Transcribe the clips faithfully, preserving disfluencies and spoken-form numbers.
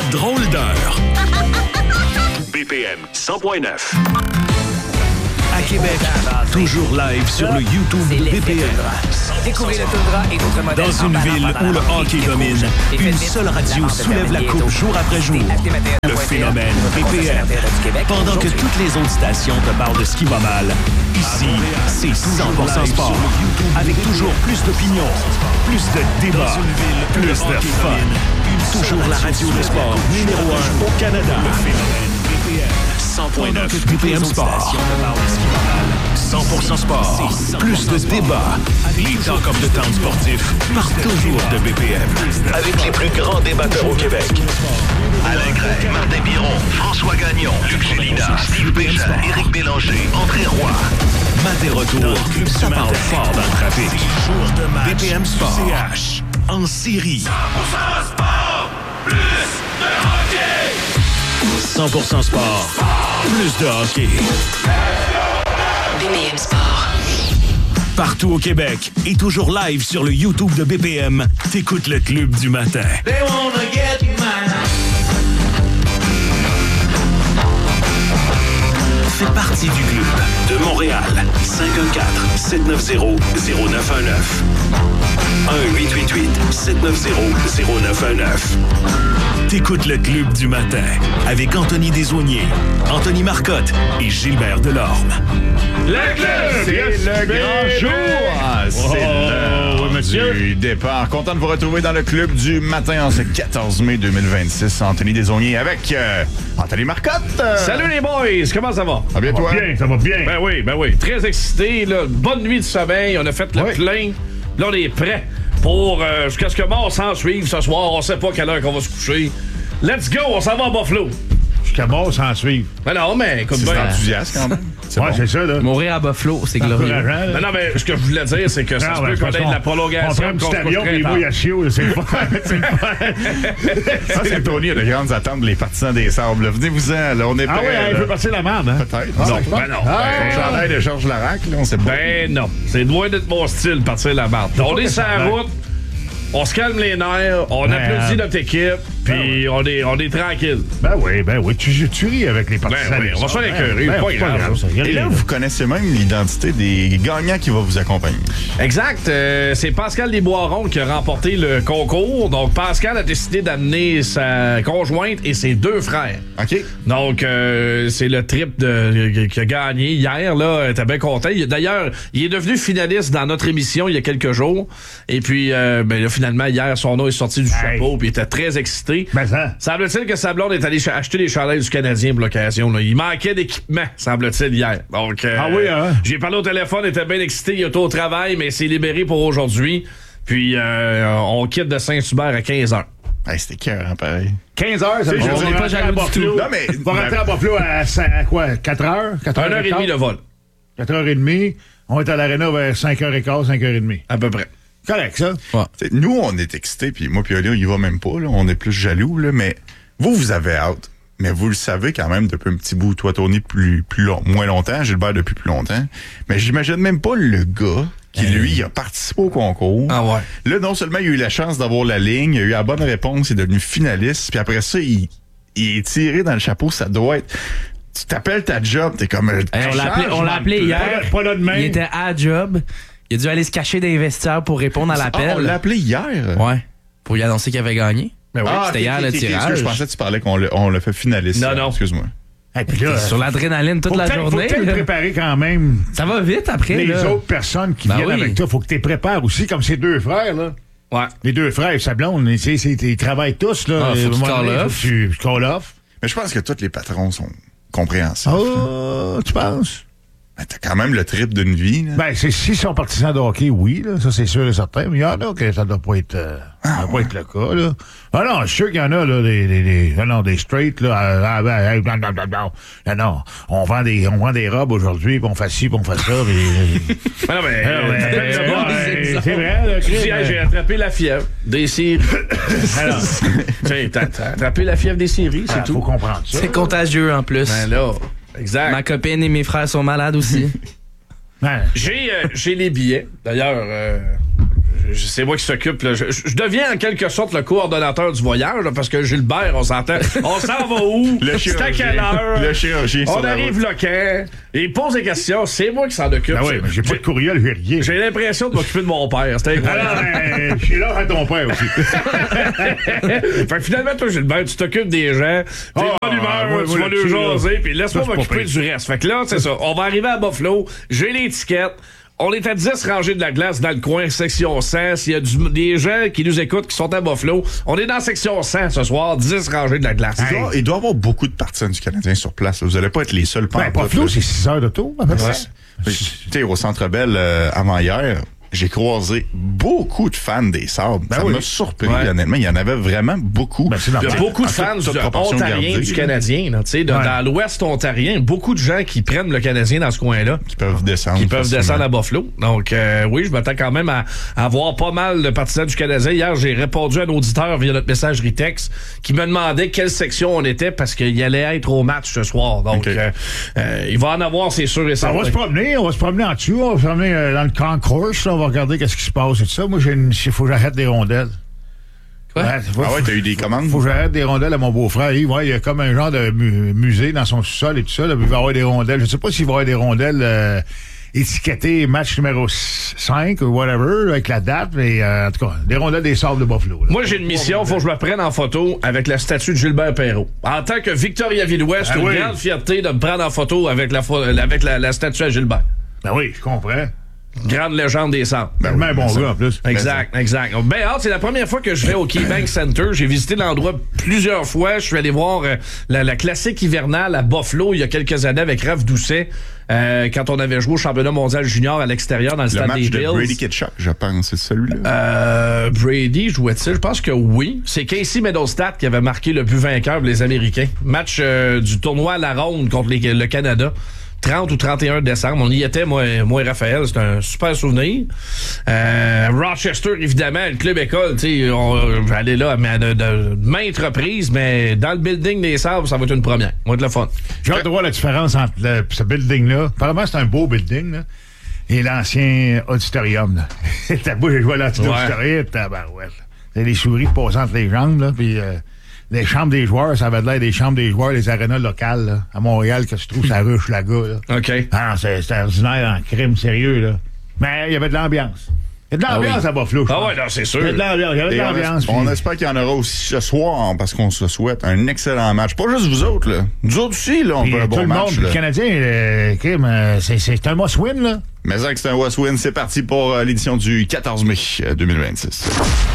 drôle d'heure. B P M cent point neuf. À Québec, toujours live sur le YouTube de B P M. Découvrez le toundra et d'autres modèles. Dans une ville où le hockey domine, une seule radio soulève la coupe jour après jour. Le phénomène B P M. Pendant que toutes les autres stations te parlent de ce qui va mal, ici, c'est cent pour cent sport. Avec toujours plus d'opinions, plus de débats, plus de fun. Toujours la radio de sport numéro un au Canada. Le phénomène B P M. cent point neuf B P M Sport. cent pour cent sport. Plus de débats. Les talk of the town sportifs partent toujours de B P M. Avec les plus grands débatteurs au Québec. Alain Gray, Martin Biron, François Gagnon, Luc Gélina, Steve Bégin, Éric Bélanger, André Roy. Mat et retour, ça parle fort dans le trafic. B P M Sport. C H. En série. cent pour cent sport. Plus de hockey. cent pour cent sport. Plus de hockey. B P M Sport. Partout au Québec et toujours live sur le YouTube de B P M, t'écoutes le Club du matin. They wanna get mine. Fais partie du club de Montréal. cinq un quatre, sept neuf zéro, zéro neuf un neuf. un huit huit huit, sept neuf zéro, zéro neuf un neuf. T'écoutes le Club du matin avec Anthony Desaulniers, Anthony Marcotte et Gilbert Delorme. Le club! C'est le grand jour! Ah, c'est oh, l'heure oui, monsieur. du départ. Content de vous retrouver dans le club du matin en ce quatorze mai deux mille vingt-six. Anthony Desaulniers avec euh, Anthony Marcotte. Salut les boys! Comment ça va? Ah, bien, toi? Bien, ça va bien. Ben oui, ben oui. Très excité. Là. Bonne nuit de sommeil. On a fait le oui. plein. Là, on est prêt pour euh, jusqu'à ce que mort s'en suive ce soir. On sait pas quelle heure qu'on va se coucher. Let's go! On s'en va à Buffalo. Jusqu'à mort sans suivre. Ben non, mais écoute C'est bien. enthousiaste quand même. C'est ouais, bon. c'est ça, là. Mourir à Buffalo, c'est glorieux. Ben non, mais ce que je voulais dire, c'est que ça Non, se ben, peut c'est qu'on parce ait de qu'on- la prolongation. On prend un petit qu'on se avion coucherait et les tard. bouilles à chiot, là, c'est le fun. C'est le fun. Ça, c'est Tony a de grandes attentes, les partisans des Sables. Venez-vous-en, là, on est Ah prêts. oui, là. il peut passer la merde, hein? Peut-être. Ah, non, c'est ben bon. non. Ah, Ben, chandail de Georges Larac, là, on sait pas. Ben non. C'est loin d'être mon style, partir la barre. On est sur la route. On se calme les nerfs, on Ben, applaudit euh, notre équipe, puis on est, on est tranquille. Ben oui, ben oui. Tu, tu ris avec les partisans. Ben oui, des on va se Sables. faire écœurer, Ben, pas c'est grave. ça. Et là, vous connaissez même l'identité des gagnants qui vont vous accompagner. Exact. Euh, c'est Pascal Desboirons qui a remporté le concours. Donc, Pascal a décidé d'amener sa conjointe et ses deux frères. OK? Donc, euh, c'est le trip de, qui a gagné hier. Là, elle était bien content. Il- D'ailleurs, il est devenu finaliste dans notre émission il y a quelques jours. Et puis, euh, ben, là, finalement, hier, son nom est sorti du Hey. chapeau puis il était très excité. Ben ça. Semble-t-il que sa blonde est allée ch- acheter des chandails du Canadien pour l'occasion. Là. Il manquait d'équipement, semble-t-il, hier. Donc, euh, Ah oui, hein? j'ai parlé au téléphone, il était bien excité, il était au travail, mais c'est libéré pour aujourd'hui. Puis, euh, on quitte de Saint-Hubert à quinze heures. Hey, c'était cœur, hein, pareil. quinze heures, ça veut C'est dire juste- qu'on on est va pas rentrer à jaloux du Buffalo. tout. Non, mais- On va rentrer à Buffalo à, cin- à quoi? quatre heures? quatre heures Une heure et demie de vol, quatre heures trente. On est à l'aréna vers cinq heures quinze, cinq heures trente. à peu près. Correct, ça? T'sais, nous, on est excités, puis moi, puis Oli, on y va même pas, là. On est plus jaloux, là, mais vous, vous avez hâte. Mais vous le savez quand même depuis un petit bout. Toi, Tony, plus, plus long, moins longtemps. Gilbert, depuis plus longtemps. Mais j'imagine même pas le gars qui, lui, a participé au concours. Ah ouais. Là, non seulement il a eu la chance d'avoir la ligne, il a eu la bonne réponse, il est devenu finaliste, puis après ça, il, il est tiré dans le chapeau. Ça doit être... Tu t'appelles ta job, t'es comme... Hey, on l'a appelé, on l'a appelé hier. Pas là demain. Il était à job. Il a dû aller se cacher dans les vestiaires pour répondre à Ah, l'appel. on l'a appelé hier. Ouais. Pour lui annoncer qu'il avait gagné. Ben oui. Ah, c'était ok, hier ok, le ok, tirage. excuse, je pensais que tu parlais qu'on l'a, on l'a fait finaliste. Non, hier. non. Excuse-moi. Et puis là, Sur l'adrénaline toute faut la que t'aies- journée. Faut que t'aies là. préparé quand même Ça va vite après. les là. autres personnes qui Ben viennent oui. avec toi. Faut que tu les prépares aussi, comme ces deux frères, là. Ouais. Les deux frères et sa blonde, tu sais, c'est- ils travaillent tous, là. Ah, faut À un qu'ils moment call donné, faut off. que tu call off. Mais je pense que tous les patrons sont compréhensifs. Oh, tu penses? Ben, t'as quand même le trip d'une vie, là. Ben, c'est, s'ils sont partisans de hockey, oui, là, ça c'est sûr et certain. Mais il y en a que ça doit pas être, euh, ça doit pas être le cas, là. Ah non, je suis sûr qu'il y en a, là, des, des, des, non, non, des straight, là. Ah, ah, ben, hey, non, non, non, non. Non, non, on vend des, on vend des robes aujourd'hui, puis on fait ci, puis on fait ça, puis... Mais non, mais, Ah, ben, euh, c'est bon, bon, euh, c'est vrai, là, tu Chris, dis, hey, mais- j'ai attrapé la fièvre des séries. Alors, Tiens, t'as, t'as attrapé la fièvre des séries, c'est ah, tout. faut comprendre ça. C'est contagieux en plus. Ben là, exact. Ma copine et mes frères sont malades aussi. Ouais. J'ai, euh, j'ai les billets. D'ailleurs, euh, c'est moi qui s'occupe. Là. Je, je deviens en quelque sorte le coordonnateur du voyage, là, parce que Gilbert, on s'entend. On s'en va où? C'est à quelle heure? Le chirurgien. On arrive là quand? Il pose des questions. C'est moi qui s'en occupe. Ah oui, mais j'ai pas de courriel, j'ai rien. J'ai l'impression de m'occuper de mon père. C'était incroyable. Alors, ben, je suis là à ton père aussi. Fait que finalement, toi, Gilbert, tu t'occupes des gens. T'es Oh, bonne humeur, ouais, tu ouais, vas nous jaser, puis laisse-moi Ça, c'est m'occuper pas pire. du reste. Fait que là, c'est ça. On va arriver à Buffalo. J'ai l'étiquette. On est à dix rangées de la glace dans le coin, section cent. S'il y a du, des gens qui nous écoutent, qui sont à Buffalo, on est dans section cent ce soir, dix rangées de la glace. Il doit, il doit y avoir beaucoup de partisans du Canadien sur place. Vous n'allez pas être les seuls. Ben, Buffalo, c'est six heures d'auto, à peu près. Tu sais, au Centre Bell, euh, avant hier, j'ai croisé beaucoup de fans des Sabres. Ben ça oui. m'a surpris, Ouais. honnêtement. Il y en avait vraiment beaucoup. Ben, c'est Il y normal. a beaucoup de En fans toute- toute du proportion ontariens gardée, du là. Canadien, là, tu sais, de- Ouais. dans l'ouest ontarien, beaucoup de gens qui prennent le Canadien dans ce coin-là. Qui peuvent descendre. Qui peuvent facilement. descendre à Buffalo. Donc, euh, oui, je m'attends quand même à, à voir pas mal de partisans du Canadien. Hier, j'ai répondu à un auditeur via notre messagerie texte qui me demandait quelle section on était parce qu'il allait être au match ce soir. Donc, OK. euh, euh, il va en avoir, c'est sûr et On certain. va se promener, on va se promener en dessous, on va se promener euh, dans le concourse, là, on va regarder qu'est-ce qui se passe et tout ça. Moi, j'ai une, il faut que j'arrête des rondelles. Quoi? Ouais, faut, Ah ouais, t'as eu des commandes? faut que j'arrête des rondelles à mon beau-frère. Il, ouais, il y a comme un genre de mu- musée dans son sous-sol et tout ça. Là, puis il va y avoir des rondelles. Je sais pas s'il va y avoir des rondelles euh, étiquetées match numéro cinq ou whatever, là, avec la date, mais euh, en tout cas, des rondelles des Sables de Buffalo. Là. Moi, j'ai une mission, faut que je me prenne en photo avec la statue de Gilbert Perrault. En tant que Victoria Villouest, c'est Ah une oui. grande fierté de me prendre en photo avec la, pho- avec la, la statue à Gilbert. Ben oui, je comprends. Grande légende des Sables. Ben, oui, un bon ben ça. gars en plus. Exact, exact. Ben hâte, c'est la première fois que je vais au KeyBank Center. J'ai visité l'endroit plusieurs fois. Je suis allé voir euh, la, la classique hivernale à Buffalo il y a quelques années avec Raph Doucet euh, quand on avait joué au championnat mondial junior à l'extérieur dans le, Le stade match des de Bills. Brady Kitchuk, je pense, c'est celui-là. Euh, Brady jouait-il? Je pense que oui. C'est Casey Middlestat qui avait marqué le but vainqueur pour les Américains. Match euh, du tournoi à la ronde contre les- le Canada. trente ou trente et un décembre. On y était, moi, moi et Raphaël. C'est un super souvenir. Euh, Rochester, évidemment, le club école, tu sais, on- j'allais là mais de, de maintes reprises, mais dans le building des Sables, ça va être une première. Moi, de la fun. J'ai hâte de voir la différence entre le- ce building-là. Apparemment, c'est un beau building, là. Et l'ancien auditorium, là. T'as beau, j'ai joué à l'ancien Ouais. auditorium, tabarouette. C'est des souris qui passent entre les jambes, là. Puis euh, les chambres des joueurs, ça avait l'air des chambres des joueurs, les arénas locales, là, à Montréal, que se trouve ça ruche là gars, là. OK. Ah non, c'est c'est ordinaire en crime sérieux, là. Mais il y avait de l'ambiance. Il y a de l'ambiance Ah oui. à Buffalo, je Ah pense. ouais, non, c'est sûr. Il y a de l'ambiance, il y avait de Et on, l'ambiance. es- on puis- espère qu'il y en aura aussi ce soir, parce qu'on se souhaite un excellent match. Pas juste vous autres, là. Nous autres aussi, là, on puis veut un tout bon le match. monde, là. le Canadien, euh, crime, euh, c'est c'est un must-win, là. Mais ça que c'est un West Win, c'est parti pour euh, l'édition du quatorze mai euh, deux mille vingt-six.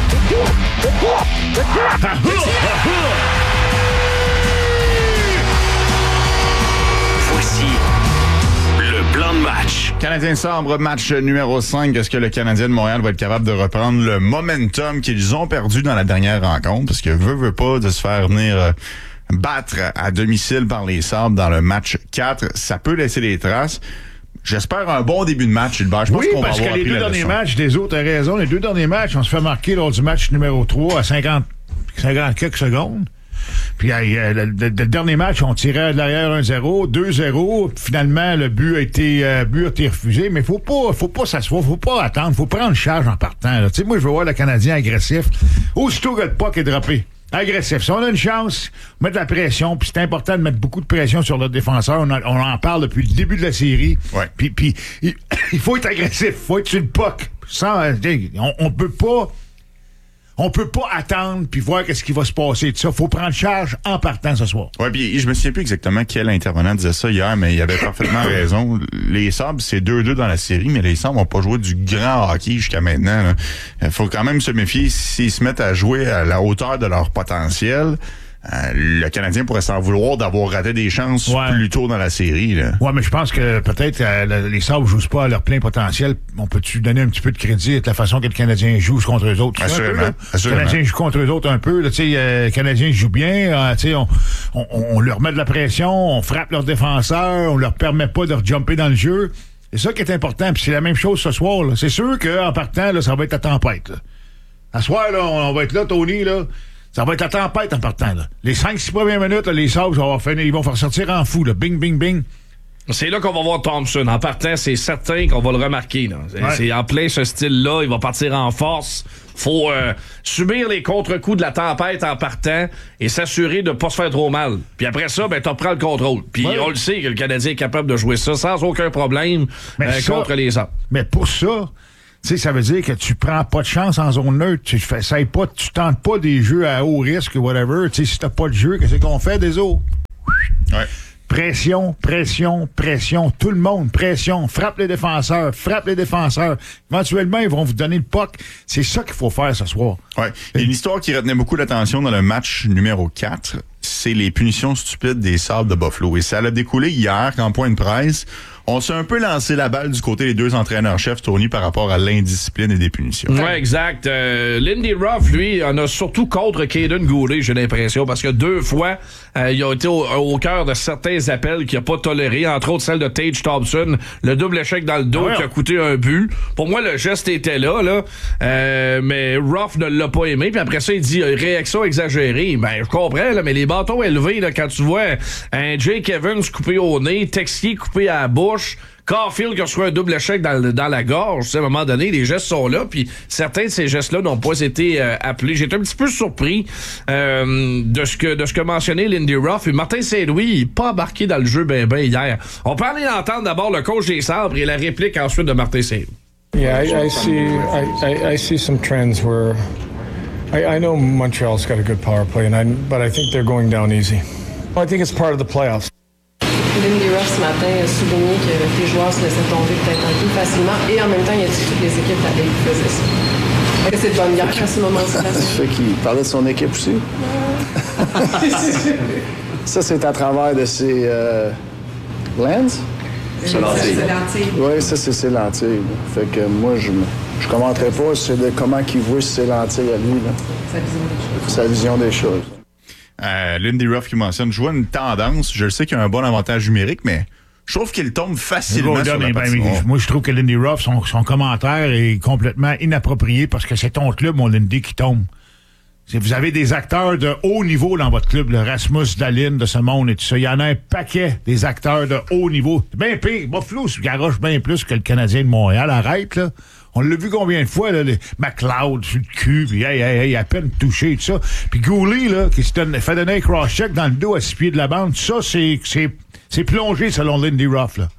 Voici le plan de match. Canadien Sabre, match numéro cinq. Est-ce que le Canadien de Montréal va être capable de reprendre le momentum qu'ils ont perdu dans la dernière rencontre? Parce que veut, veut pas de se faire venir euh, battre à domicile par les Sabres dans le match quatre. Ça peut laisser des traces. J'espère un bon début de match, Gilbert. Je pense Oui, qu'on va parce avoir que les appris deux la derniers leçon. matchs, des autres, t'as raison, les deux derniers matchs, on se fait marquer lors du match numéro trois à cinquante, cinquante quelques secondes. Puis euh, le, le- le dernier match, on tirait de l'arrière un zéro, deux zéro. Finalement, le but a été, euh, but a été refusé. Mais faut pas, faut pas s'asseoir, faut pas attendre, faut prendre charge en partant. là. Tu sais, moi, je veux voir le Canadien agressif. Aussitôt que le puck est droppé, agressif. Si on a une chance, mettre la pression. Puis c'est important de mettre beaucoup de pression sur notre défenseur. On, en- on en parle depuis le début de la série. Ouais. Puis, puis il, il faut être agressif, il faut être sur le puck. Sans, euh, on, on peut pas. On peut pas attendre puis voir qu'est-ce qui va se passer. Tout ça, faut prendre charge en partant ce soir. Ouais, puis je me souviens plus exactement quel intervenant disait ça hier, mais il avait parfaitement raison. Les Sabres, c'est deux deux dans la série, mais les Sabres n'ont pas joué du grand hockey jusqu'à maintenant. Il faut quand même se méfier s'ils se mettent à jouer à la hauteur de leur potentiel. Euh, le Canadien pourrait s'en vouloir d'avoir raté des chances Ouais. plus tôt dans la série. Là. Ouais, mais je pense que peut-être euh, le- les Sabres jouent pas à leur plein potentiel. On peut-tu donner un petit peu de crédit à la façon que le Canadien joue contre eux autres? Tu sais, un peu, Assurément, là? assurément. Le Canadien joue contre eux autres un peu. Là, tu sais, euh, le Canadien joue bien. euh, tu sais, on, on, on leur met de la pression, on frappe leurs défenseurs, on leur permet pas de rejumper dans le jeu. C'est ça qui est important. Puis c'est la même chose ce soir. Là. C'est sûr qu'en partant, là, ça va être la tempête. Là. À soir, là, on, on va être là, Tony, là. Ça va être la tempête en partant. Là. Les cinq six premières minutes, là, les Sabres, ça va finir, ils vont faire sortir en fou. Là. Bing, bing, bing. C'est là qu'on va voir Thompson. En partant, c'est certain qu'on va le remarquer. Là. C'est, ouais. c'est en plein ce style-là. Il va partir en force. Faut euh, subir les contre-coups de la tempête en partant et s'assurer de ne pas se faire trop mal. Puis après ça, ben, tu reprends le contrôle. Puis ouais. on le sait que le Canadien est capable de jouer ça sans aucun problème euh, ça, contre les autres. Mais pour ça, tu sais, ça veut dire que tu prends pas de chance en zone neutre. Tu fais ça pas, tu tentes pas des jeux à haut risque ou whatever. Tu sais, si t'as pas de jeu, qu'est-ce qu'on fait des autres? Ouais. Pression, pression, pression. Tout le monde, pression. Frappe les défenseurs, frappe les défenseurs. Éventuellement, ils vont vous donner le puck. C'est ça qu'il faut faire ce soir. Ouais. Il y a une histoire qui retenait beaucoup l'attention dans le match numéro quatre. C'est les punitions stupides des Sabres de Buffalo. Et ça a découlé hier qu'en point de presse, on s'est un peu lancé la balle du côté des deux entraîneurs-chefs, Tony, par rapport à l'indiscipline et des punitions. Oui, exact. Euh, Lindy Ruff, lui, en a surtout contre Caden Goulet, j'ai l'impression, parce que deux fois, euh, il a été au, au cœur de certains appels qu'il n'a pas tolérés, entre autres celle de Tage Thompson, le double échec dans le dos ah, qui a coûté un but. Pour moi, le geste était là, là, euh, mais Ruff ne l'a pas aimé, puis après ça, il dit euh, réaction exagérée. Ben, je comprends, là, mais les bâtons élevés, là, quand tu vois un Jake Evans coupé au nez, Texier coupé à la bouche, Caulfield qui a reçu un double échec dans, dans la gorge. À un moment donné, les gestes sont là, puis certains de ces gestes-là n'ont pas été euh, appelés. J'étais un petit peu surpris euh, de ce que de ce que mentionnait Lindy Ruff. Et Martin Saint-Louis, il n'est pas embarqué dans le jeu ben ben hier. On peut aller entendre d'abord le coach des Sabres et la réplique ensuite de Martin Saint-Louis. Yeah, I, I see. I, I, I see some trends where I, I know Montreal's got a good power play, and I, but I think they're going down easy. I think it's part of the playoffs. Lindy Ruff, ce matin, a souligné que les joueurs se laissaient tomber peut-être un peu facilement et en même temps, il a dit que toutes les équipes la Ligue faisaient ça. Est-ce que c'est de bonne guerre à ce moment-là? Ça fait qu'il parlait de son équipe aussi. Ça, c'est à travers de ses euh, lens? C'est lentilles. Oui, ça, c'est ses lentilles. Fait que moi, je ne commenterai pas c'est de comment il voit ses lentilles à lui. Là. Sa vision des choses. Sa vision des choses. Euh, Lindy Ruff qui mentionne, je vois une tendance, je sais qu'il y a un bon avantage numérique, mais je trouve qu'il tombe facilement sur la patinoire. Moi, je trouve que Lindy Ruff, son, son commentaire est complètement inapproprié parce que c'est ton club, mon Lindy, qui tombe. C'est, vous avez des acteurs de haut niveau dans votre club, le Rasmus Dahlin de ce monde et tout ça. Il y en a un paquet des acteurs de haut niveau. Bien pire. Buffalo se garoche bien plus que le Canadien de Montréal. Arrête, là. On l'a vu combien de fois, là, les McLeod sur le cul, puis hey, hey, hey, à peine touché, tout ça. Puis Goulet, là, qui se donne, fait donner un cross-check dans le dos à six pieds de la bande, ça, c'est, c'est, c'est plongé selon Lindy Ruff, là.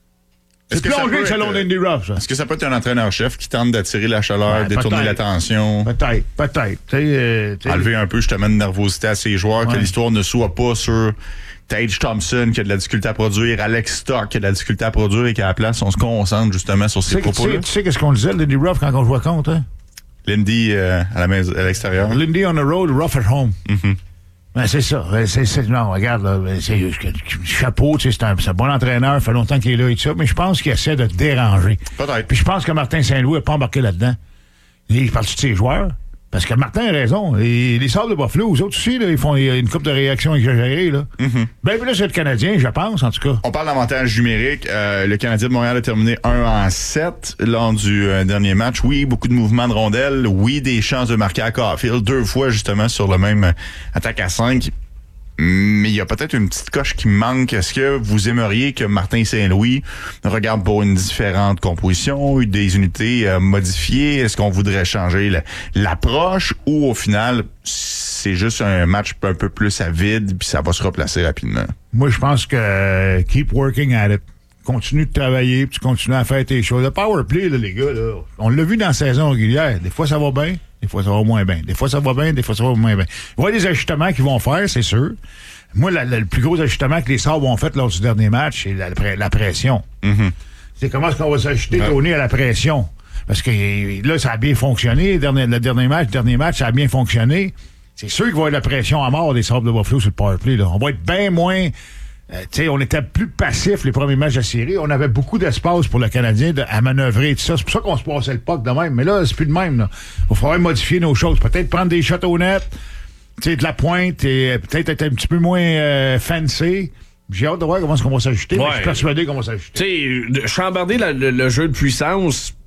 C'est plongé selon Lindy Ruff, ça. Est-ce que ça peut être un entraîneur-chef qui tente d'attirer la chaleur, ouais, détourner l'attention? Peut-être, peut-être. T'sais, euh, t'sais... Enlever un peu, justement, de nervosité à ses joueurs, ouais. Que l'histoire ne soit pas sur Tage Thompson qui a de la difficulté à produire, Alex Stock qui a de la difficulté à produire et qu'à la place, on se concentre justement sur ces propos-là. Tu sais qu'est-ce qu'on disait, Lindy Ruff, quand on jouait contre, hein? Lindy euh, à la maison, à l'extérieur. Lindy on the road, Ruff at home. Mm-hmm. Ben, c'est ça. C'est, c'est, non, regarde, là, c'est, chapeau, tu sais, c'est un, c'est un bon entraîneur, ça fait longtemps qu'il est là et tout ça, mais je pense qu'il essaie de te déranger. Peut-être. Puis je pense que Martin Saint-Louis n'a pas embarqué là-dedans. Il parle-tu de ses joueurs? Parce que Martin a raison. Et les Sabres de Buffalo, eux autres aussi, là, ils font une couple de réactions exagérées. Là. Mm-hmm. Ben, puis là, c'est le Canadien, je pense, en tout cas. On parle d'avantage numérique. Euh, le Canadien de Montréal a terminé un en sept lors du euh, dernier match. Oui, beaucoup de mouvements de rondelles. Oui, des chances de marquer à Caulfield. Deux fois, justement, sur le même euh, attaque à cinq. Mais il y a peut-être une petite coche qui manque. Est-ce que vous aimeriez que Martin Saint-Louis regarde pour une différente composition, des unités euh, modifiées? Est-ce qu'on voudrait changer la, l'approche ou au final, c'est juste un match un peu plus à vide puis ça va se replacer rapidement? Moi, je pense que euh, keep working at it. Continue de travailler puis tu continues à faire tes choses. Le power play, là, les gars, là, on l'a vu dans la saison régulière. Des fois, ça va bien. Des fois, ça va moins bien. Des fois, ça va bien. Des fois, ça va moins bien. Il y a des ajustements qu'ils vont faire, c'est sûr. Moi, la, la, le plus gros ajustement que les Sabres ont fait lors du dernier match, c'est la, la pression. Mm-hmm. C'est comment est-ce qu'on va s'ajuster, ouais. Tony, à la pression. Parce que là, ça a bien fonctionné. Le dernier, le dernier match, le dernier match, ça a bien fonctionné. C'est sûr qu'il va y avoir de la pression à mort des Sabres de Buffalo sur le powerplay. Là. On va être bien moins... Euh, tu sais, on était plus passifs les premiers matchs de la série. On avait beaucoup d'espace pour le Canadien de, à manœuvrer et tout ça. C'est pour ça qu'on se passait le puck de même. Mais là, c'est plus de même. Il va falloir modifier nos choses. Peut-être prendre des shots au net, tu sais, de la pointe et peut-être être un petit peu moins euh, fancy. J'ai hâte de voir comment est-ce qu'on va s'ajuster. Ouais. Mais je suis persuadé qu'on va s'ajuster. Tu sais, chambarder la, le, le jeu de puissance,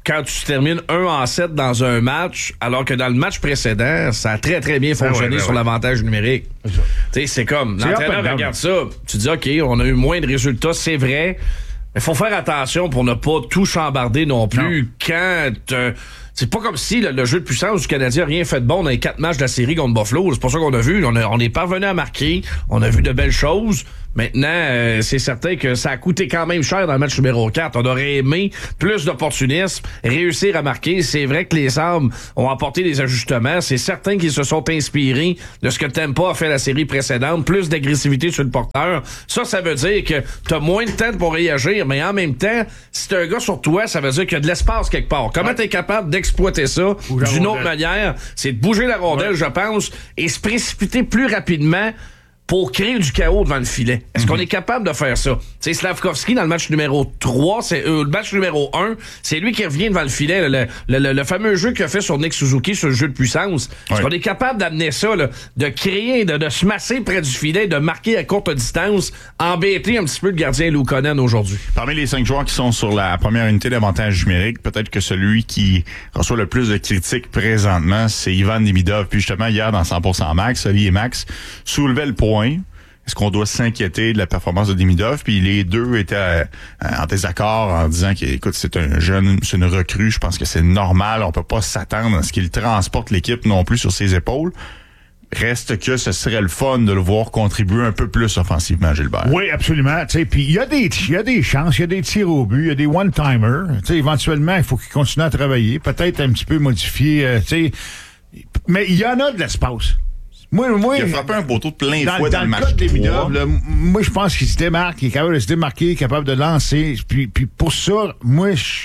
quand tu termines un en sept dans un match, alors que dans le match précédent, ça a très, très bien fonctionné ben ouais, ben sur ouais. l'avantage numérique. Tu sais, c'est comme, c'est l'entraîneur regarde ça, tu dis, OK, on a eu moins de résultats, c'est vrai, mais faut faire attention pour ne pas tout chambarder non plus non. quand... Euh, c'est pas comme si le, le jeu de puissance du Canadien a rien fait de bon dans les quatre matchs de la série contre Buffalo. C'est pas ça qu'on a vu. On, a, on est parvenu à marquer. On a vu de belles choses. Maintenant, euh, c'est certain que ça a coûté quand même cher dans le match numéro quatre. On aurait aimé plus d'opportunisme, réussir à marquer. C'est vrai que les Sabres ont apporté des ajustements. C'est certain qu'ils se sont inspirés de ce que Tampa a fait la série précédente. Plus d'agressivité sur le porteur. Ça, ça veut dire que t'as moins de temps pour réagir. Mais en même temps, si t'as un gars sur toi, ça veut dire qu'il y a de l'espace quelque part. Comment ouais. t'es capable d'exploiter ça d'une autre manière? C'est de bouger la rondelle, ouais. je pense, et se précipiter plus rapidement pour créer du chaos devant le filet. Est-ce mm-hmm. qu'on est capable de faire ça? Tu sais, Slavkovski, dans le match numéro trois, c'est euh, le match numéro un, c'est lui qui revient devant le filet, le, le, le, le fameux jeu qu'il a fait sur Nick Suzuki, sur le jeu de puissance. Ouais. Est-ce qu'on est capable d'amener ça, là, de créer, de, de se masser près du filet, de marquer à courte distance, embêter un petit peu le gardien Luukkonen aujourd'hui? Parmi les cinq joueurs qui sont sur la première unité d'avantage numérique, peut-être que celui qui reçoit le plus de critiques présentement, c'est Ivan Demidov. Puis justement, hier, dans cent pour cent Max, Oli et Max soulevaient le point. Est-ce qu'on doit s'inquiéter de la performance de Demidov? Puis les deux étaient euh, en désaccord en disant qu'écoute, c'est un jeune, c'est une recrue, je pense que c'est normal, on peut pas s'attendre à ce qu'il transporte l'équipe non plus sur ses épaules. Reste que ce serait le fun de le voir contribuer un peu plus offensivement, Gilbert. Oui, absolument. Puis il y a des il y a des chances, il y a des tirs au but, il y a des one-timers. T'sais, éventuellement, il faut qu'il continue à travailler, peut-être un petit peu modifier. Euh, mais il y en a de l'espace. Moi, moi, il a frappé un poteau de plein dans, fois dans, dans le match trois. Là, moi, je pense qu'il se démarque, il est capable de se démarquer, capable de lancer. Puis, puis pour ça, moi, je...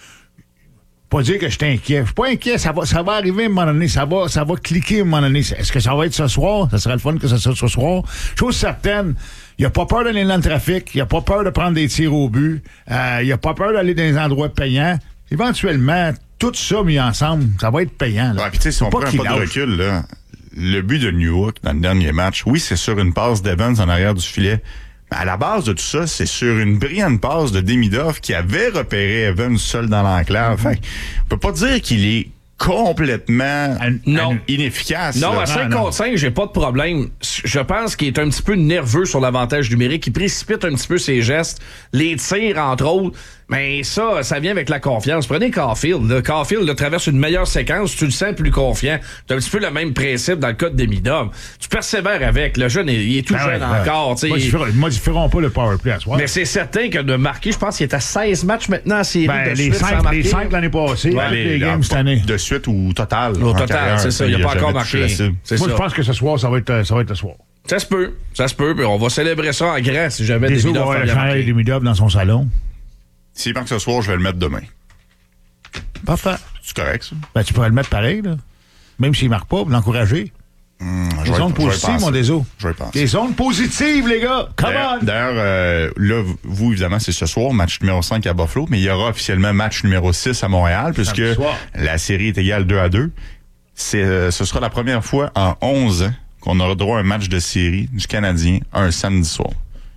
pas dire que je suis inquiet. Je suis pas inquiet, ça va, ça va arriver à un moment donné, ça va, ça va cliquer à un moment donné. Est-ce que ça va être ce soir? Ça serait le fun que ça soit ce soir. Chose certaine, il a pas peur d'aller dans le trafic, il a pas peur de prendre des tirs au but, euh, il a pas peur d'aller dans des endroits payants. Éventuellement, tout ça mis ensemble, ça va être payant. Là. Ouais, puis tu sais, si on prend un pas de recul, là, le but de Newhook dans le dernier match, oui, c'est sur une passe d'Evans en arrière du filet. Mais à la base de tout ça, c'est sur une brillante passe de Demidov qui avait repéré Evans seul dans l'enclave. Mm-hmm. Fait, on peut pas dire qu'il est complètement non. inefficace. Non, là. à cinq contre cinq, j'ai pas de problème. Je pense qu'il est un petit peu nerveux sur l'avantage numérique. Il précipite un petit peu ses gestes, les tirs, entre autres. Mais ça, ça vient avec la confiance. Prenez Caulfield. Là. Caulfield là, traverse une meilleure séquence, tu le sens plus confiant. C'est un petit peu le même principe dans le cas de Demidov. Tu persévères avec. Le jeune, il est tout ben jeune ouais, encore. Ils modifieront, modifieront pas le powerplay à soir. Mais c'est certain que de marquer, je pense qu'il est à seize matchs maintenant en série. Ben, de les, suite, cinq, les cinq l'année passée, ouais, les, les games cette année. De suite ou total. Au total, carrière, c'est ça. Il n'a pas encore marqué. Moi, ça. je pense que ce soir, ça va être, ça va être le soir. Ça se peut. Ça se peut. Puis on va célébrer ça en grand si jamais Demidov va avoir le chandail Demidov dans son salon. S'il manque ce soir, je vais le mettre demain. Parfait. C'est correct, ça? Ben, tu pourrais le mettre pareil, là. Même s'il ne marque pas, pour l'encourager. Mmh, les zones positives, mon déso. Je vais y penser. Les zones positives, les gars. Come on! D'ailleurs, euh, là, vous, évidemment, c'est ce soir, match numéro cinq à Buffalo, mais il y aura officiellement match numéro six à Montréal, puisque la série est égale deux à deux. C'est, euh, ce sera la première fois en onze ans qu'on aura droit à un match de série du Canadien un samedi soir.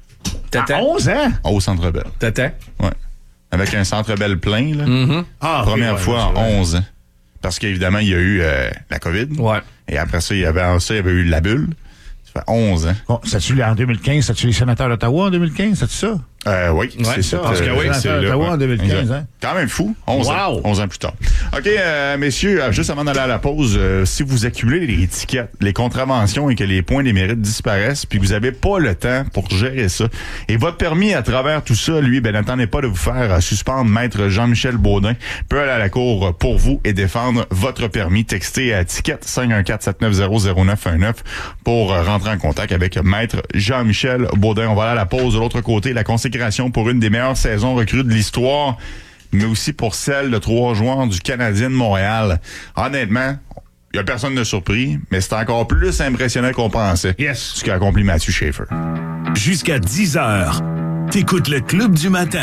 À onze ans? Au Centre Bell. T'étais? Ouais. Avec un Centre Bell plein, là. Mm-hmm. Ah, première okay, fois ouais, en onze ans. Parce qu'évidemment, il y a eu euh, la COVID. Ouais. Et après ça, il y avait, ça, il y avait eu la bulle. Ça fait onze ans. Bon, c'est-tu en deux mille quinze, c'est-tu les sénateurs d'Ottawa en deux mille quinze, c'est-tu ça? Euh, oui, ouais, c'est ça. Parce que euh, oui, c'est d'Ottawa ouais. en deux mille quinze, hein? Quand même fou. onze wow. ans. onze ans plus tard. OK, euh, messieurs, euh, juste avant d'aller à la pause, euh, si vous accumulez les étiquettes, les contraventions et que les points des mérites disparaissent, puis que vous n'avez pas le temps pour gérer ça, et votre permis à travers tout ça, lui, ben n'attendez pas de vous faire euh, suspendre. Maître Jean-Michel Baudin peut aller à la cour pour vous et défendre votre permis. Textez à ticket cinq un quatre sept neuf zéro zéro neuf un neuf pour euh, rentrer en contact avec Maître Jean-Michel Baudin. On va aller à la pause. De l'autre côté, la consécration pour une des meilleures saisons recrues de l'histoire, mais aussi pour celle de trois joueurs du Canadien de Montréal. Honnêtement, il n'y a personne de surpris, mais c'est encore plus impressionnant qu'on pensait. Yes. Ce qu'a accompli Mathieu Schaefer. Jusqu'à dix heures, t'écoutes le Club du matin.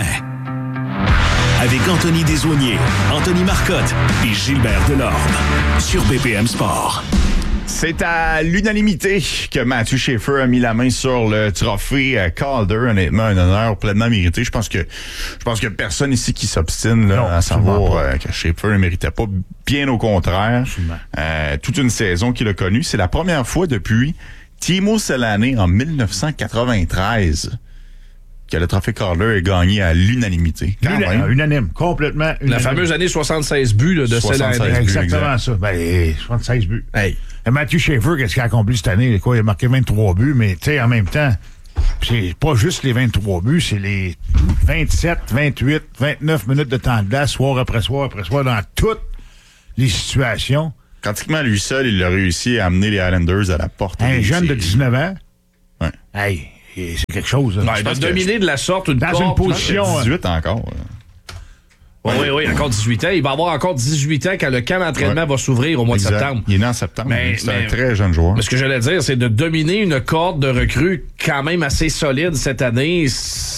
Avec Anthony Desaulniers, Anthony Marcotte et Gilbert Delorme. Sur B P M Sport. C'est à l'unanimité que Matthew Schaefer a mis la main sur le trophée euh, Calder. Honnêtement, un honneur pleinement mérité. Je pense que je pense que personne ici qui s'obstine là, non, à savoir euh, que Schaefer ne méritait pas. Bien au contraire. Euh, toute une saison qu'il a connue. C'est la première fois depuis Timo Selané en dix-neuf cent quatre-vingt-treize que le trophée Calder est gagné à l'unanimité. Quand Una- même. Unanime, complètement unanime. La fameuse année soixante-seize buts là, de soixante-seize Selané. buts, Exactement exact. ça. Ben, soixante-seize buts. Hey. Et Matthew Schaefer, qu'est-ce qu'il a accompli cette année? Quoi, il a marqué vingt-trois buts, mais tu sais, en même temps, c'est pas juste les vingt-trois buts, c'est les vingt-sept, vingt-huit, vingt-neuf minutes de temps de glace, soir après soir après soir, dans toutes les situations. Pratiquement lui seul, il a réussi à amener les Islanders à la porte. Un des jeune de séries. dix-neuf ans, Ouais. hey, c'est quelque chose. Là. Ouais, Je de pense que- dominer de la sorte une Dans corde, une position, je pense que- dix-huit encore. là. Oui, oui, oui, encore dix-huit ans. Il va avoir encore dix-huit ans quand le camp d'entraînement Ouais. va s'ouvrir au mois Exact. de septembre. Il est né en septembre. Mais- C'est mais- un très jeune joueur. Mais ce que j'allais dire, c'est de dominer une corde de recrues quand même assez solide cette année.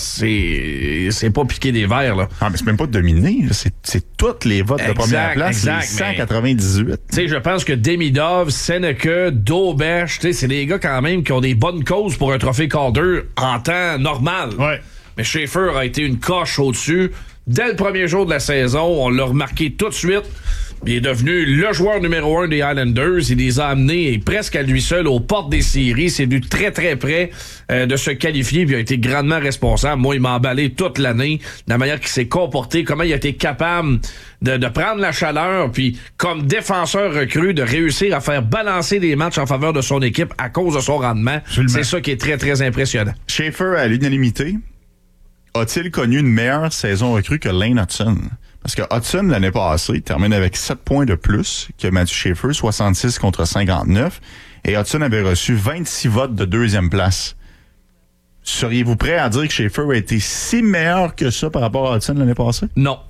C'est c'est pas piquer des verres, là. Ah, mais c'est même pas dominer. là. C'est, c'est toutes les votes de Exact, première place. exact, C'est mais- cent quatre-vingt-dix-huit. Tu sais, je pense que Demidov, Seneca, Daubèche, tu sais, c'est des gars quand même qui ont des bonnes causes pour un trophée Calder en temps normal. Ouais. Mais Schaefer a été une coche au-dessus. Dès le premier jour de la saison, on l'a remarqué tout de suite. Il est devenu le joueur numéro un des Islanders. Il les a amenés presque à lui seul aux portes des séries. C'est du très, très près euh, de se qualifier. Puis il a été grandement responsable. Moi, il m'a emballé toute l'année. La manière qu'il s'est comporté, comment il a été capable de, de prendre la chaleur. Puis comme défenseur recru, de réussir à faire balancer des matchs en faveur de son équipe à cause de son rendement. Absolument. C'est ça qui est très, très impressionnant. Schaefer, à l'unanimité, a-t-il connu une meilleure saison recrue que Lane Hudson? Parce que Hudson, l'année passée, termine avec sept points de plus que Matthew Schaefer, soixante-six contre cinquante-neuf. Et Hudson avait reçu vingt-six votes de deuxième place. Seriez-vous prêt à dire que Schaefer a été si meilleur que ça par rapport à Hudson l'année passée? Non.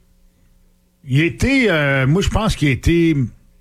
Il était, euh, moi, je pense qu'il était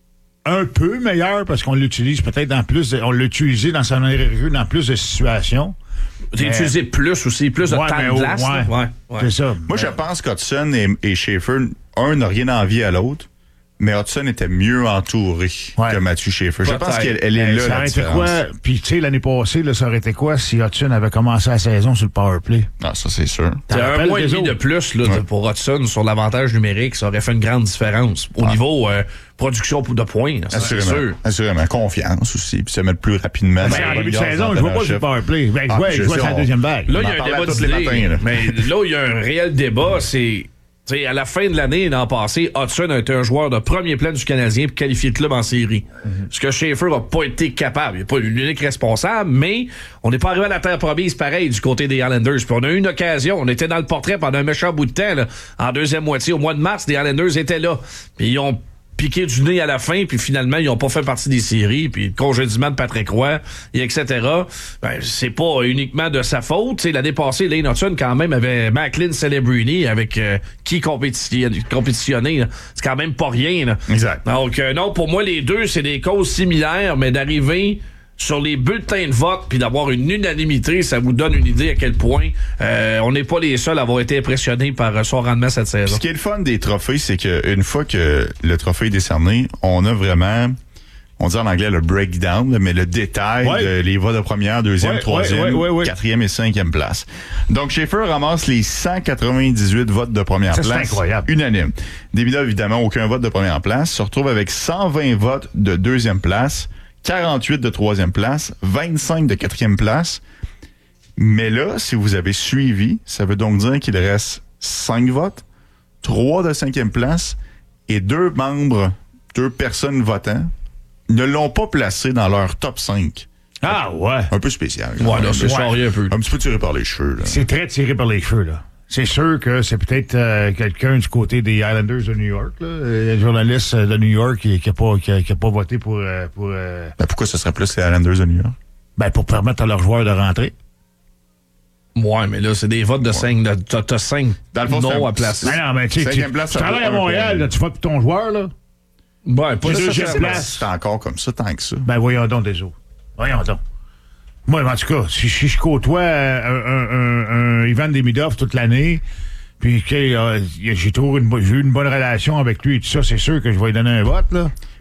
un peu meilleur parce qu'on l'utilise peut-être dans plus de, on l'a utilisé dans sa manière recrue dans plus de situations. J'ai Mais- utilisé plus aussi, plus de Ouais, temps mais de au- glace. là. ouais. Ouais, ouais. C'est ça. Moi, je pense qu'Hudson et, et Schaefer, un n'a rien envie à l'autre, mais Hudson était mieux entouré Ouais. que Matthew Schaefer. Je Peut-être. pense qu'elle elle est Mais là, ça la aurait été différence. quoi? Puis, tu sais, l'année passée, là, ça aurait été quoi si Hudson avait commencé la saison sur le powerplay? Ah, ça, c'est sûr. C'est T'en un rappelles mois et des demi de autres? plus là, de- Ouais. pour Hudson sur l'avantage numérique. Ça aurait fait une grande différence. Au niveau euh, production de points, là, ça, c'est Assurément. sûr. Assurément. Confiance aussi, puis se mettre plus rapidement. Ben, sur la en bonne début de garde saison, je vois pas sur le powerplay. Ben, je Ah, vois, je je vois sais, sa on- deuxième vague. Là, On il y en a un parlait débat tous les d'idées, matins, là. mais là, il y a un réel débat. C'est t'sais, à la fin de l'année, l'an passé, Hudson a été un joueur de premier plan du Canadien pour qualifier le club en série. Ce que Schaefer n'a pas été capable. Il n'est pas l'unique responsable, mais on n'est pas arrivé à la terre promise pareil du côté des Islanders. Puis on a eu une occasion. On était dans le portrait pendant un méchant bout de temps. Là. En deuxième moitié, au mois de mars, les Islanders étaient là. Puis ils ont piqué du nez à la fin, puis finalement, ils n'ont pas fait partie des séries, puis le congédiement de Patrick Roy, et et cetera. Ben, c'est pas uniquement de sa faute. T'sais, l'année passée, Lane Hudson, quand même, avait Macklin Celebrini, avec euh, qui compétitionner. compétitionner là. C'est quand même pas rien. Là. Exact. Donc, euh, non, pour moi, les deux, c'est des causes similaires, mais d'arriver sur les bulletins de vote puis d'avoir une unanimité, ça vous donne une idée à quel point euh, on n'est pas les seuls à avoir été impressionnés par euh, son rendement cette saison. Ce qui est le fun des trophées, c'est qu'une fois que le trophée est décerné, on a vraiment, on dit en anglais le breakdown, là, mais le détail Ouais. de les votes de première, deuxième, Ouais, troisième, ouais, ouais, ouais, ouais. quatrième et cinquième place. Donc, Schaefer ramasse les cent quatre-vingt-dix-huit votes de première Ça, c'est place. incroyable. Unanime. Demidov, évidemment, aucun vote de première place. Se retrouve avec cent vingt votes de deuxième place, quarante-huit de troisième place, vingt-cinq de quatrième place. Mais là, si vous avez suivi, ça veut donc dire qu'il reste cinq votes, trois de cinquième place et deux membres, deux personnes votant ne l'ont pas placé dans leur top cinq. Ah, ouais. Un peu spécial. Ouais, là, c'est Ouais. charrié un peu. Un petit peu tiré par les cheveux. Là. C'est très tiré par les cheveux, là. C'est sûr que c'est peut-être euh, quelqu'un du côté des Islanders de New York, là, euh, un journaliste de New York qui n'a pas, qui a, qui a pas voté pour, euh, pour, euh, Ben, pourquoi ce serait plus les Islanders de New York? ben, pour permettre à leurs joueurs de rentrer. Ouais, mais là, c'est des votes de cinq. là, T'as, t'as cinq Dans le fond, c'est noms un- à placer. Ben non, mais tu sais, tu Cinquième place, tu ça travailles vaut à un Montréal, point. là, tu votes pour ton joueur, là. Ouais, pas C'est ça, deuxième ça, place. C'est encore comme ça, tant que ça. Ben, voyons donc, des autres. Voyons donc. Moi, en tout cas, si, si je côtoie un, un, un, un Ivan Demidov toute l'année, puis que euh, j'ai trouvé une, bo- j'ai eu une bonne relation avec lui et tout ça, c'est sûr que je vais lui donner un vote, là.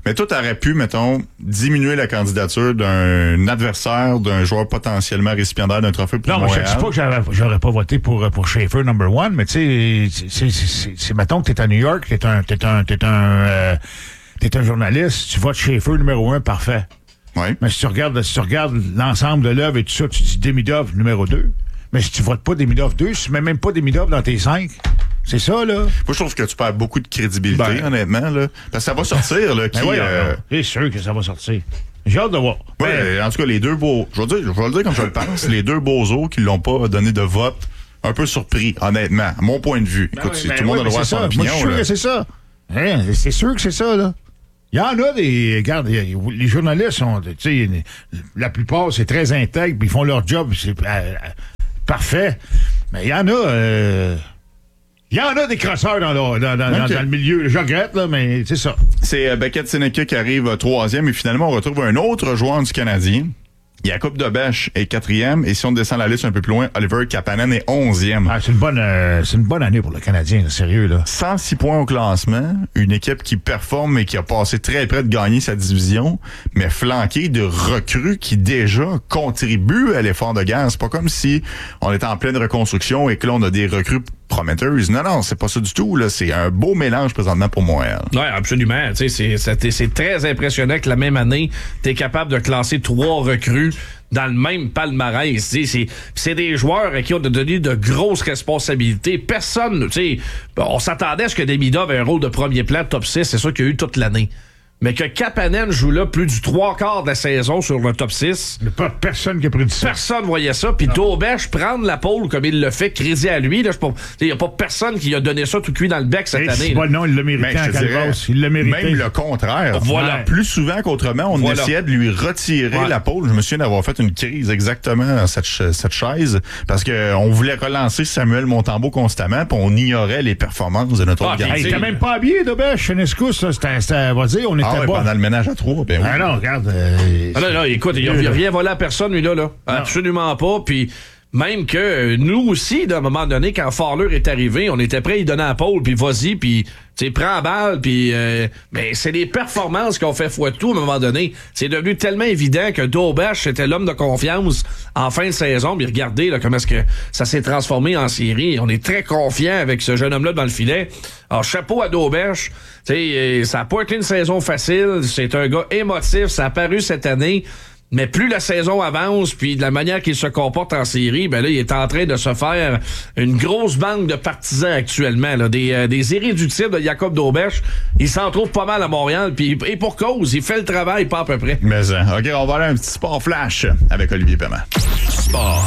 Mais toi, t'aurais pu, mettons, diminuer la candidature d'un adversaire, d'un joueur potentiellement récipiendaire d'un trophée pour Non, moi, je Montréal. dis pas que j'aurais, j'aurais pas voté pour, pour Schaefer number one, mais tu sais, c'est, c'est, c'est, c'est, mettons que t'es à New York, t'es un, t'es un, t'es un, euh, t'es un journaliste, tu votes Schaefer numéro un, parfait. Oui. Mais si tu regardes, si tu regardes l'ensemble de l'œuvre et tout ça, tu dis Demidov numéro deux. Mais si tu votes pas Demidov deux, si tu mets même pas Demidov dans tes cinq, c'est ça, là. Moi, je trouve que tu perds beaucoup de crédibilité, Ben. honnêtement, là. Parce que ça va sortir, là, qui... Ben oui, euh, c'est sûr que ça va sortir. J'ai hâte de voir. Ouais, en tout cas, les deux beaux... Je vais, dire, je vais le dire comme je le pense. Les deux bozos qui l'ont pas donné de vote, un peu surpris, honnêtement, à mon point de vue. Ben Écoute, oui, c'est- ben tout le monde oui, a le droit à mais c'est son ça. opinion, Moi, je suis sûr là. que c'est ça. Hein, c'est sûr que c'est ça, là. Il y en a des... Regarde, il y a- les journalistes sont... Tu sais, la plupart, c'est très intègre, puis ils font leur job, c'est euh, euh, parfait. Mais il y en a... euh, Il y en a des crosseurs dans, le- dans, dans, Ok. dans le milieu. Je regrette, là, mais c'est ça. C'est euh, Beckett Seneca qui arrive euh, troisième et finalement on retrouve un autre joueur du Canadien. Jacob Dobèche est quatrième et si on descend la liste un peu plus loin, Oliver Kapanen est onzième. Ah, c'est une bonne euh, c'est une bonne année pour le Canadien, là, sérieux, là. cent six points au classement, une équipe qui performe et qui a passé très près de gagner sa division, mais flanquée de recrues qui déjà contribuent à l'effort de guerre. C'est pas comme si on était en pleine reconstruction et que là on a des recrues prometteuses. Non, non, c'est pas ça du tout. Là, c'est un beau mélange présentement pour Montréal. Oui, absolument. Tu sais, c'est, c'est, c'est très impressionnant que la même année, tu es capable de classer trois recrues dans le même palmarès. Tu sais, c'est, c'est des joueurs à qui on a donné de grosses responsabilités. Personne, tu sais, on s'attendait à ce que Demidov ait un rôle de premier plan, top six, c'est ça qu'il y a eu toute l'année. Mais que Kapanen joue là plus du trois quarts de la saison sur le top six. Il n'y a pas personne qui a prédit ça. Personne voyait ça. Puis Dobèche prendre la pôle comme il le fait, crédit à lui. Il n'y a pas personne qui a donné ça tout cuit dans le bec cette Hey, année. c'est pas le nom, il l'a mérité Ben, à je te dirais, Calvas. Il l'a mérité. même le contraire. Voilà. Plus souvent qu'autrement, on Voilà. essayait de lui retirer Ouais. la pôle. Je me souviens d'avoir fait une crise exactement à cette, ch- cette chaise parce que on voulait relancer Samuel Montembeault constamment puis on ignorait les performances de notre Ah, autre puis gardien. Hey, il était même pas habillé, Dobèche, Chenescu, ça. C'était, c'était, va dire, on était Ah ouais, bas. pendant le ménage à trois, ben oui. Ah non, regarde. euh, Ah non, non, écoute, il n'y a rien volé à personne, lui, là. là. Absolument pas. Puis même que euh, nous aussi, d'un moment donné, quand Fowler est arrivé, on était prêt à y donner la pôle, puis vas-y, puis tu sais, prends la balle, puis... Euh, mais c'est les performances qu'on fait foi de tout, à un moment donné. C'est devenu tellement évident que Dobèche était l'homme de confiance en fin de saison. Puis regardez là, comment est-ce que ça s'est transformé en série. On est très confiant avec ce jeune homme-là dans le filet. Alors, chapeau à Dobèche. Tu sais, ça n'a pas été une saison facile. C'est un gars émotif. Ça a paru cette année. Mais plus la saison avance, puis de la manière qu'il se comporte en série, ben là, il est en train de se faire une grosse bande de partisans actuellement, là, des, euh, des irréductibles de Jacob Dobèche. Il s'en trouve pas mal à Montréal, puis et pour cause, il fait le travail pas à peu près. Mais euh, OK, on va aller à un petit sport flash avec Olivier Paiement. Sport.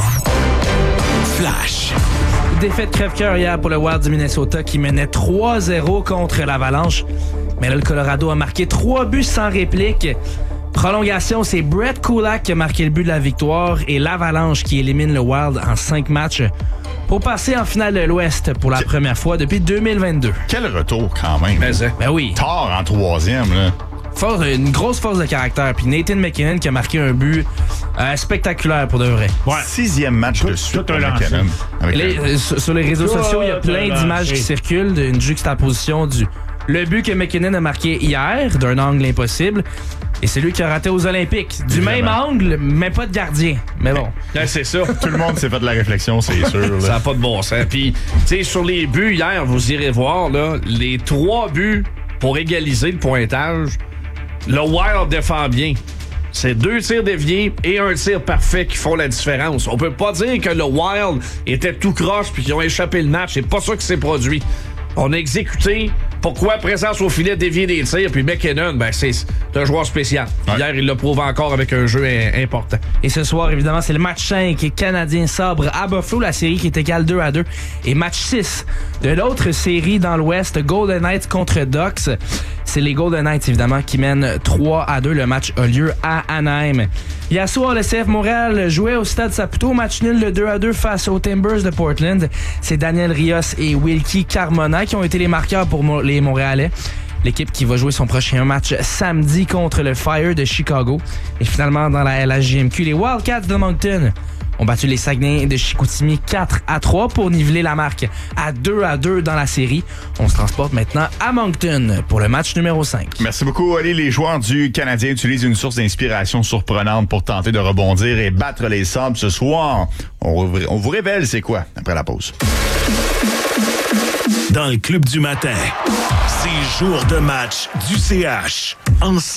Flash. Défaite crève-cœur hier pour le Wild du Minnesota qui menait trois zéro contre l'Avalanche. Mais là, le Colorado a marqué trois buts sans réplique. Prolongation, c'est Brett Kulak qui a marqué le but de la victoire et l'Avalanche qui élimine le Wild en cinq matchs pour passer en finale de l'Ouest pour la première fois depuis deux mille vingt-deux. Quel retour quand même. Mais, hein. Ben oui. Tard en troisième, là. Force, une grosse force de caractère. Puis Nathan McKinnon qui a marqué un but euh, spectaculaire pour de vrai. Ouais. Sixième match de suite tout un pour lancé. McKinnon. Avec Les- le- euh, sur sur les réseaux Tout sociaux, il y a un plein lancé. d'images qui circulent d'une juxtaposition du le but que McKinnon a marqué hier d'un angle impossible et c'est lui qui a raté aux Olympiques. Du Évidemment. même angle, mais pas de gardien. Mais bon. Ouais, c'est ça. Tout le monde s'est fait de la réflexion, c'est sûr. là. Ça n'a pas de bon sens. Puis, tu sais, sur les buts hier, vous irez voir, là, les trois buts pour égaliser le pointage, le Wild défend bien. C'est deux tirs déviés et un tir parfait qui font la différence. On peut pas dire que le Wild était tout croche puis qu'ils ont échappé le match. C'est pas ça qui s'est produit. On a exécuté. Pourquoi présence au filet, dévier des tirs, puis McKinnon, ben c'est, c'est un joueur spécial. Ouais. Hier, il l'a prouvé encore avec un jeu in- important. Et ce soir, évidemment, c'est le match cinq canadien sabre à Buffalo, la série qui est égale deux à deux. Et match six de l'autre série dans l'Ouest, Golden Knights contre Ducks. C'est les Golden Knights, évidemment, qui mènent trois à deux. Le match a lieu à Anaheim. Hier soir, le C F Montréal jouait au Stade Saputo. Match nul de deux à deux face aux Timbers de Portland. C'est Daniel Rios et Wilkie Carmona qui ont été les marqueurs pour Mo- les Montréalais. L'équipe qui va jouer son prochain match samedi contre le Fire de Chicago. Et finalement, dans la L H J M Q, les Wildcats de Moncton ont battu les Saguenay de Chicoutimi quatre à trois pour niveler la marque à deux à deux dans la série. On se transporte maintenant à Moncton pour le match numéro cinq. Merci beaucoup, Ali. Les joueurs du Canadien utilisent une source d'inspiration surprenante pour tenter de rebondir et battre les Sabres ce soir. On, on vous révèle c'est quoi après la pause. Dans le club du matin, c'est jour de match du C H. En